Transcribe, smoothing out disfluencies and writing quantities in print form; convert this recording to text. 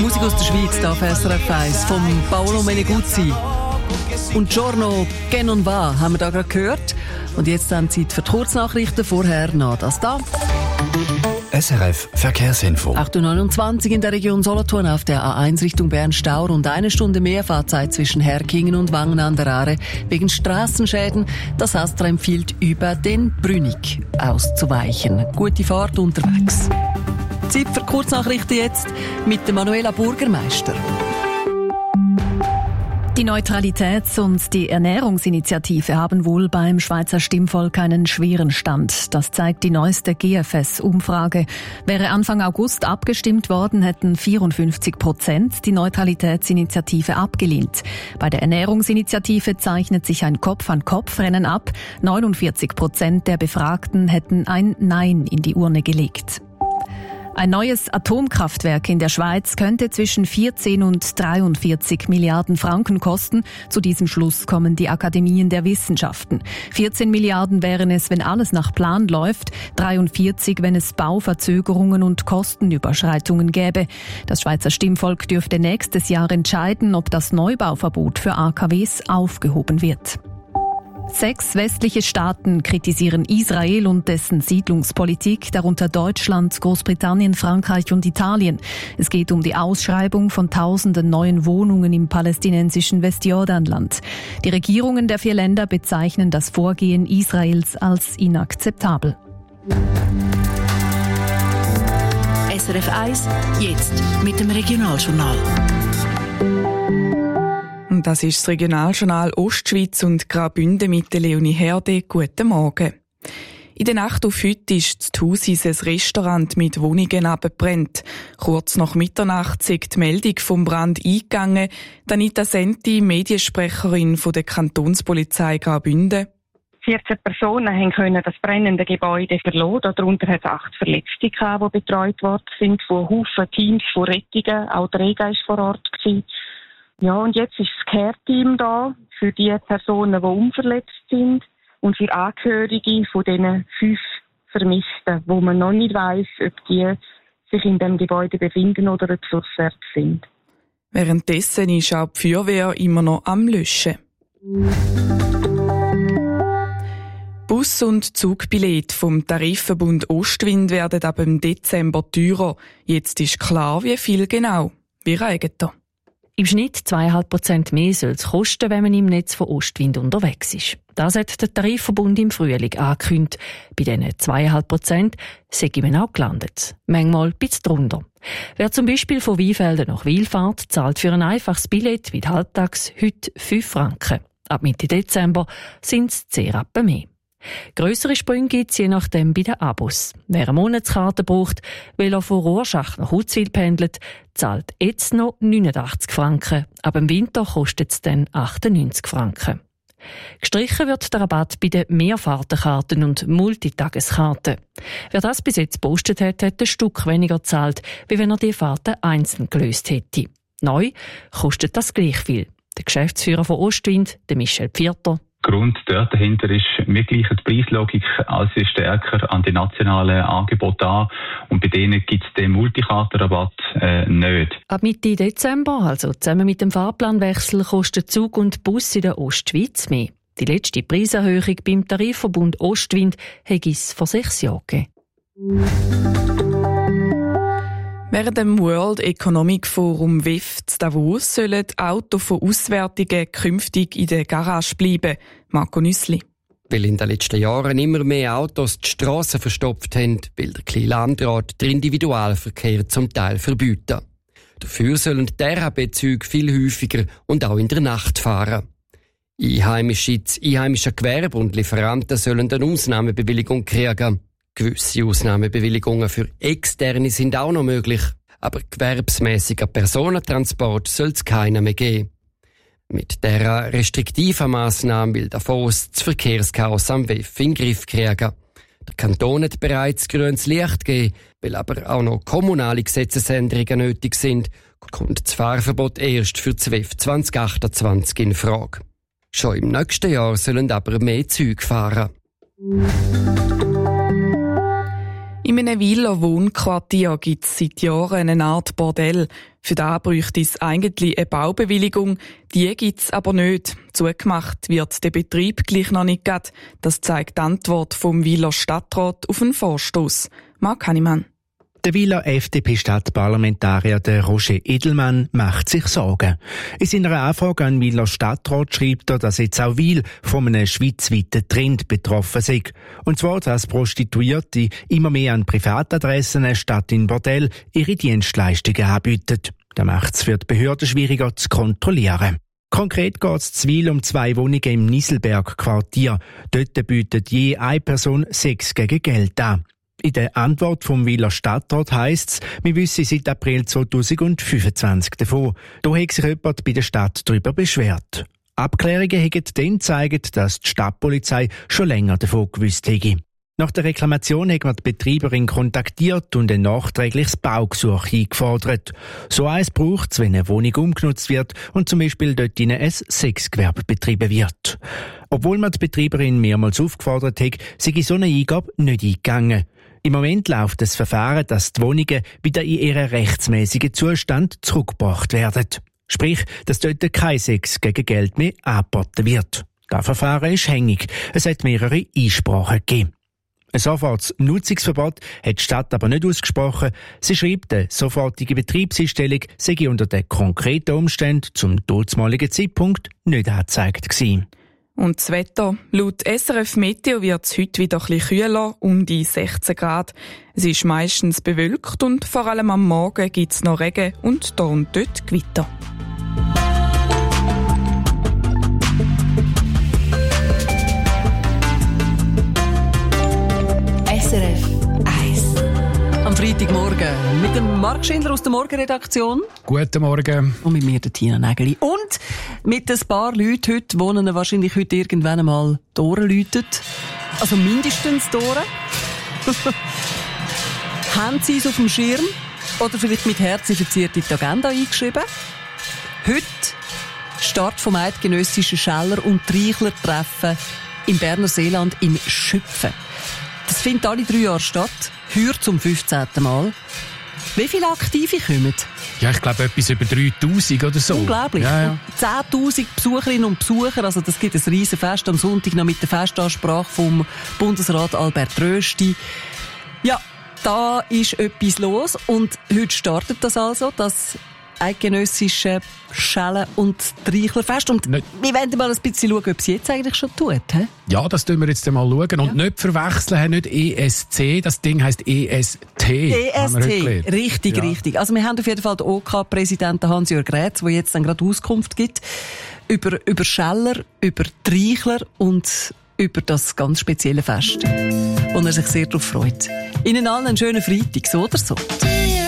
Musik aus der Schweiz, da auf SRF 1, von Paolo Meneguzzi. Und Giorno che non va haben wir da gerade gehört. Und jetzt dann Zeit für die Kurznachrichten. Vorher noch das da. SRF Verkehrsinfo. 8.29 Uhr in der Region Solothurn auf der A1 Richtung Bern-Stau. Rund eine Stunde mehr Fahrzeit zwischen Herkingen und Wangen an der Aare wegen Strassenschäden. Das Astra empfiehlt, über den Brünig auszuweichen. Gute Fahrt unterwegs. Zeit für Kurznachrichten jetzt mit der Manuela Burgermeister. Die Neutralitäts- und die Ernährungsinitiative haben wohl beim Schweizer Stimmvolk einen schweren Stand. Das zeigt die neueste GFS-Umfrage. Wäre Anfang August abgestimmt worden, hätten 54% die Neutralitätsinitiative abgelehnt. Bei der Ernährungsinitiative zeichnet sich ein Kopf-an-Kopf-Rennen ab. 49% der Befragten hätten ein Nein in die Urne gelegt. Ein neues Atomkraftwerk in der Schweiz könnte zwischen 14 und 43 Milliarden Franken kosten. Zu diesem Schluss kommen die Akademien der Wissenschaften. 14 Milliarden wären es, wenn alles nach Plan läuft, 43, wenn es Bauverzögerungen und Kostenüberschreitungen gäbe. Das Schweizer Stimmvolk dürfte nächstes Jahr entscheiden, ob das Neubauverbot für AKWs aufgehoben wird. 6 westliche Staaten kritisieren Israel und dessen Siedlungspolitik, darunter Deutschland, Großbritannien, Frankreich und Italien. Es geht um die Ausschreibung von Tausenden neuen Wohnungen im palästinensischen Westjordanland. Die Regierungen der 4 Länder bezeichnen das Vorgehen Israels als inakzeptabel. SRF 1, jetzt mit dem Regionaljournal. Das ist das Regionaljournal Ostschweiz und Graubünden mit der Leonie Herde. Guten Morgen. In der Nacht auf heute ist zu Thusis ein Restaurant mit Wohnungen abgebrannt. Kurz nach Mitternacht ist die Meldung vom Brand eingegangen. Anita Senti, Mediensprecherin von der Kantonspolizei Graubünden. 14 Personen können das brennende Gebäude verloren. Darunter hat es 8 Verletzte, die betreut worden sind, von Haufen Teams von Rettungen. Auch der Rega war vor Ort gewesen. Ja, und jetzt ist das Care-Team da für die Personen, die unverletzt sind und für Angehörige von diesen 5 Vermissten, wo man noch nicht weiss, ob die sich in dem Gebäude befinden oder ob sie auswärts sind. Währenddessen ist auch die Feuerwehr immer noch am Löschen. Bus- und Zugbillette vom Tarifverbund Ostwind werden ab dem Dezember teurer. Jetzt ist klar, wie viel genau. Wie regelt das? Im Schnitt 2,5% mehr soll es kosten, wenn man im Netz von Ostwind unterwegs ist. Das hat der Tarifverbund im Frühling angekündigt. Bei diesen 2,5% sei man auch gelandet. Manchmal ein bisschen drunter. Wer zum Beispiel von Weinfelden nach Wil fährt, zahlt für ein einfaches Billett wie halbtags heute 5 Franken. Ab Mitte Dezember sind es 10 Rappen mehr. Grössere Sprünge gibt es je nachdem bei den Abos. Wer eine Monatskarte braucht, weil er von Rorschach nach Hutzwil pendelt, zahlt jetzt noch 89 Franken. Ab dem Winter kostet es dann 98 Franken. Gestrichen wird der Rabatt bei den Mehrfahrtenkarten und Multitageskarten. Wer das bis jetzt gepostet hat, hat ein Stück weniger gezahlt, wie wenn er die Fahrten einzeln gelöst hätte. Neu kostet das gleich viel. Der Geschäftsführer von Ostwind, der Michel Pfierter. Grund dort dahinter ist, wir gleichen die Preislogik also stärker an die nationalen Angebote an und bei denen gibt es den Multikartenrabatt nicht. Ab Mitte Dezember, also zusammen mit dem Fahrplanwechsel, kostet Zug und Bus in der Ostschweiz mehr. Die letzte Preiserhöhung beim Tarifverbund Ostwind hätte es vor 6 Jahren gegeben. Während dem World Economic Forum WEF in Davos sollen Autos von Auswärtigen künftig in der Garage bleiben. Marco Nüssli. Weil in den letzten Jahren immer mehr Autos die Strassen verstopft haben, will der kleine Landrat den Individualverkehr zum Teil verbieten. Dafür sollen die RHB-Züge viel häufiger und auch in der Nacht fahren. Einheimische Gewerbe und Lieferanten sollen eine Ausnahmebewilligung kriegen. Gewisse Ausnahmebewilligungen für Externe sind auch noch möglich, aber gewerbsmäßiger Personentransport soll es keiner mehr geben. Mit dieser restriktiven Massnahme will Davos das Verkehrschaos am WEF in den Griff kriegen. Der Kanton hat bereits grünes Licht gegeben, weil aber auch noch kommunale Gesetzesänderungen nötig sind, kommt das Fahrverbot erst für das WEF 2028 in Frage. Schon im nächsten Jahr sollen aber mehr Züge fahren. In einem Villa-Wohnquartier gibt es seit Jahren eine Art Bordell. Für das bräuchte es eigentlich eine Baubewilligung. Die gibt es aber nicht. Zugemacht wird der Betrieb gleich noch nicht gerade. Das zeigt die Antwort vom Wieler Stadtrat auf einen Vorstoss. Marc Hannemann. Der Wieler FDP-Stadtparlamentarier Roger Edelmann macht sich Sorgen. In seiner Anfrage an den Wieler Stadtrat schreibt er, dass jetzt auch Wil von einem schweizweiten Trend betroffen sei. Und zwar, dass Prostituierte immer mehr an Privatadressen statt in Bordell ihre Dienstleistungen anbieten. Das macht es für die Behörden schwieriger zu kontrollieren. Konkret geht es zu Wil um 2 Wohnungen im Nisselberg-Quartier. Dort bietet je eine Person 6 gegen Geld an. In der Antwort vom Wieler Stadtrat heisst es, wir wissen seit April 2025 davon. Da hat sich jemand bei der Stadt darüber beschwert. Abklärungen haben dann gezeigt, dass die Stadtpolizei schon länger davon gewusst hätte. Nach der Reklamation hat man die Betreiberin kontaktiert und ein nachträgliches Baugesuch eingefordert. So eins braucht es, wenn eine Wohnung umgenutzt wird und zum Beispiel dort ein Sexgewerbe betrieben wird. Obwohl man die Betreiberin mehrmals aufgefordert hat, sei so eine Eingabe nicht eingegangen. Im Moment läuft das Verfahren, dass die Wohnungen wieder in ihren rechtsmäßigen Zustand zurückgebracht werden. Sprich, dass dort kein Sex gegen Geld mehr angeboten wird. Das Verfahren ist hängig. Es hat mehrere Einsprachen gegeben. Ein sofortiges Nutzungsverbot hat die Stadt aber nicht ausgesprochen. Sie schreibt, eine sofortige Betriebseinstellung sei unter den konkreten Umständen zum damaligen Zeitpunkt nicht angezeigt gewesen. Und das Wetter? Laut SRF Meteo wird es heute wieder ein bisschen kühler, um die 16 Grad. Es ist meistens bewölkt und vor allem am Morgen gibt es noch Regen und da und dort Gewitter. SRF 1. Am Freitagmorgen mit dem Marc Schindler aus der Morgenredaktion. Guten Morgen. Und mit mir, der Tina Nägeli. Und mit ein paar Leuten heute, die ihnen wahrscheinlich heute irgendwann einmal die Ohren läuten. Also mindestens die Ohren. Haben Sie es auf dem Schirm? Oder vielleicht mit Herzen verziert in die Agenda eingeschrieben? Heute Start vom eidgenössischen Scheller- und Treichler-Treffen im Berner Seeland in Schüpfen. Das findet alle 3 Jahre statt. Heuer zum 15. Mal. Wie viele Aktive kommen? Ja, ich glaube etwas über 3000 oder so. Unglaublich. Ja. 10'000 Besucherinnen und Besucher. Also das gibt ein riesen Fest am Sonntag noch mit der Festansprache vom Bundesrat Albert Rösti. Ja, da ist etwas los. Und heute startet das also, das eidgenössische Schellen- und Treichlerfest. Und wir wollen mal ein bisschen schauen, ob es jetzt eigentlich schon tut. He? Ja, das tun wir jetzt mal schauen. Und nicht verwechseln, nicht ESC, das Ding heisst EST. EST, richtig. Also wir haben auf jeden Fall den OK-Präsidenten Hans-Jörg Rätz, der jetzt dann gerade Auskunft gibt über Scheller, über Treichler und über das ganz spezielle Fest, wo er sich sehr darauf freut. Ihnen allen einen schönen Freitag, so oder so.